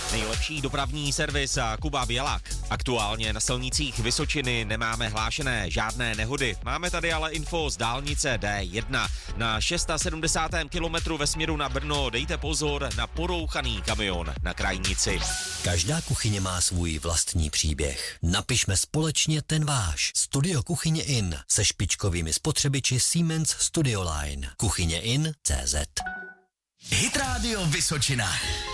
Nejlepší dopravní servis a Kuba Bělak. Aktuálně na silnicích Vysočiny nemáme hlášené žádné nehody. Máme tady ale info z dálnice D1. Na 670. kilometru ve směru na Brno dejte pozor na porouchaný kamion na krajnici. Každá kuchyně má svůj vlastní příběh. Napišme společně ten váš. Studio Kuchyně In se špičkovými spotřebiči Siemens Studioline. Kuchyně In.cz. Hit Radio Vysočina.